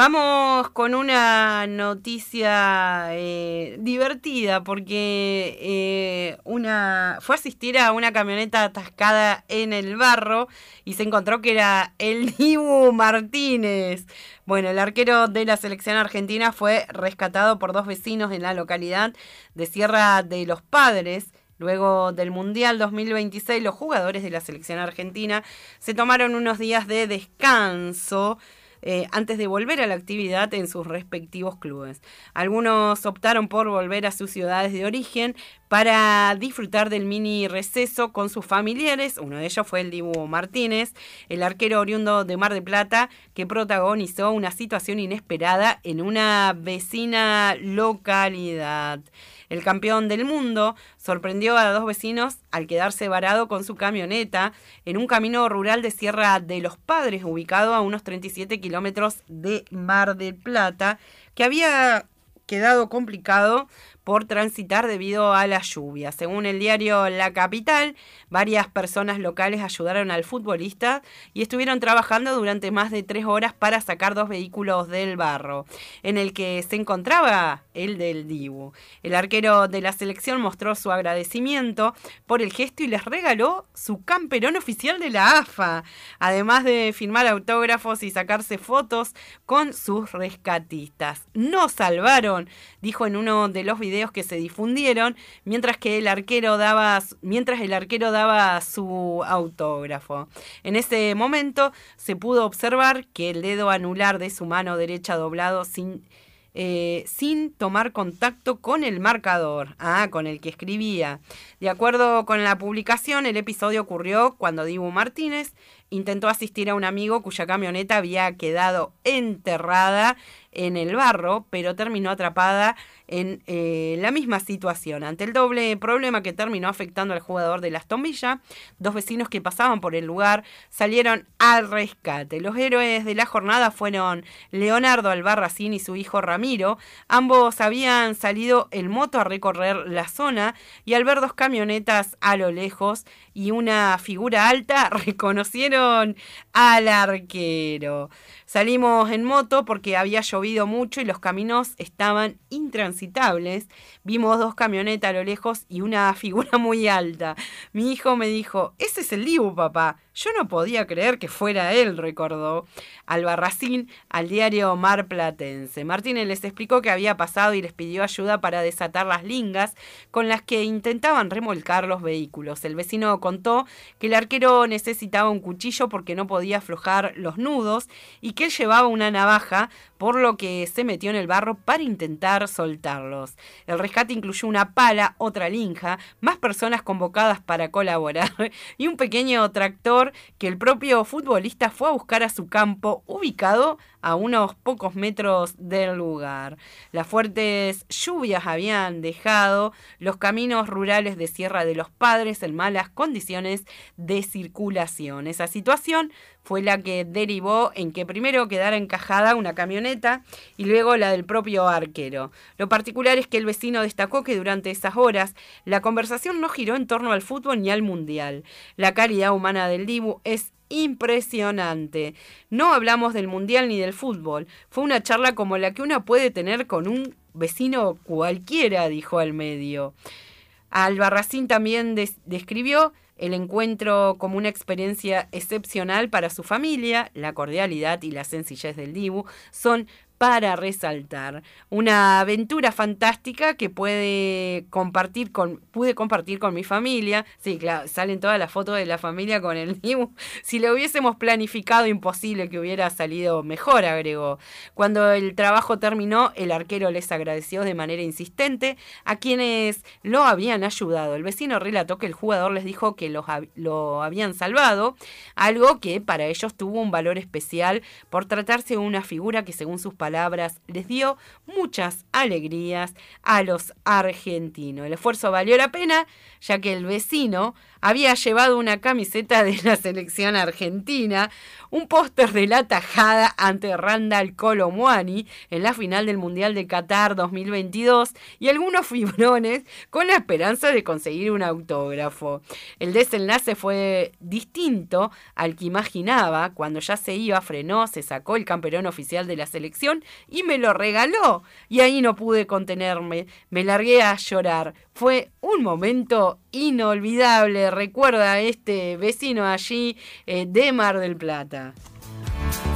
Vamos con una noticia divertida porque fue a asistir a una camioneta atascada en el barro y se encontró que era el Dibu Martínez. Bueno, el arquero de la selección argentina fue rescatado por dos vecinos en la localidad de Sierra de los Padres. Luego del Mundial 2026, los jugadores de la selección argentina se tomaron unos días de descanso antes de volver a la actividad en sus respectivos clubes. Algunos optaron por volver a sus ciudades de origen para disfrutar del mini receso con sus familiares. Uno de ellos fue el Dibu Martínez, el arquero oriundo de Mar del Plata, que protagonizó una situación inesperada en una vecina localidad. El campeón del mundo sorprendió a dos vecinos al quedarse varado con su camioneta en un camino rural de Sierra de los Padres, ubicado a unos 37 kilómetros de Mar del Plata, que había quedado complicado por transitar debido a la lluvia. Según el diario La Capital, varias personas locales ayudaron al futbolista y estuvieron trabajando durante más de 3 horas para sacar 2 vehículos del barro, en el que se encontraba el del Dibu. El arquero de la selección mostró su agradecimiento por el gesto y les regaló su camperón oficial de la AFA, además de firmar autógrafos y sacarse fotos con sus rescatistas. Nos salvaron, dijo en uno de los videos que se difundieron mientras el arquero daba su autógrafo. En ese momento se pudo observar que el dedo anular de su mano derecha doblado sin tomar contacto con el marcador, con el que escribía. De acuerdo con la publicación, el episodio ocurrió cuando Dibu Martínez intentó asistir a un amigo cuya camioneta había quedado enterrada en el barro, pero terminó atrapada en la misma situación. Ante el doble problema que terminó afectando al jugador de Aston Villa, dos vecinos que pasaban por el lugar salieron al rescate. Los héroes de la jornada fueron Leonardo Albarracín y su hijo Ramiro. Ambos habían salido en moto a recorrer la zona y al ver 2 camionetas a lo lejos y una figura alta, reconocieron al arquero. Salimos en moto porque había llovido mucho y los caminos estaban intransitables. Vimos 2 camionetas a lo lejos y una figura muy alta. Mi hijo me dijo: "Ese es el Dibu, papá". Yo no podía creer que fuera él, recordó Albarracín al diario Marplatense. Martínez les explicó qué había pasado y les pidió ayuda para desatar las lingas con las que intentaban remolcar los vehículos. El vecino contó que el arquero necesitaba un cuchillo porque no podía aflojar los nudos y que él llevaba una navaja, por lo que se metió en el barro para intentar soltarlos. El rescate incluyó una pala, otra linja, más personas convocadas para colaborar y un pequeño tractor que el propio futbolista fue a buscar a su campo, ubicado a unos pocos metros del lugar. Las fuertes lluvias habían dejado los caminos rurales de Sierra de los Padres en malas condiciones de circulación. Esa situación fue la que derivó en que primero quedara encajada una camioneta y luego la del propio arquero. Lo particular es que el vecino destacó que durante esas horas la conversación no giró en torno al fútbol ni al mundial. La calidad humana del Dibu es impresionante. No hablamos del mundial ni del fútbol. Fue una charla como la que uno puede tener con un vecino cualquiera, dijo al medio. Albarracín también describió el encuentro como una experiencia excepcional para su familia. La cordialidad y la sencillez del Dibu son para resaltar. Una aventura fantástica que pude compartir con mi familia. Sí, claro, salen todas las fotos de la familia con el Dibu. Si lo hubiésemos planificado, imposible que hubiera salido mejor, agregó. Cuando el trabajo terminó, el arquero les agradeció de manera insistente a quienes lo habían ayudado. El vecino relató que el jugador les dijo que lo habían salvado, algo que para ellos tuvo un valor especial por tratarse de una figura que, según sus palabras, palabras les dio muchas alegrías a los argentinos. El esfuerzo valió la pena, ya que el vecino había llevado una camiseta de la selección argentina, un póster de la tajada ante Randall Kolo Muani en la final del Mundial de Qatar 2022 y algunos fibrones con la esperanza de conseguir un autógrafo. El desenlace fue distinto al que imaginaba. Cuando ya se iba, frenó, se sacó el camperón oficial de la selección y me lo regaló. Y ahí no pude contenerme, me largué a llorar. Fue un momento inolvidable, recuerda este vecino allí de Mar del Plata.